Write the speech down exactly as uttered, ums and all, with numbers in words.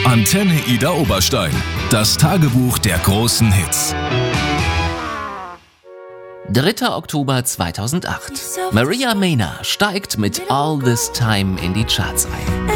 Antenne Ida Oberstein. Das Tagebuch der großen Hits. dritter Oktober zweitausendacht. Maria Maynard steigt mit All This Time in die Charts ein.